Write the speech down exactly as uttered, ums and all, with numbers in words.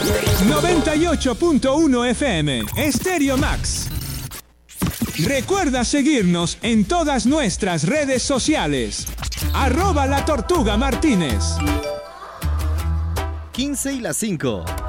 noventa y ocho punto uno F M, Stereo Max. Recuerda seguirnos en todas nuestras redes sociales. Arroba La Tortuga Martínez. quince y las cinco.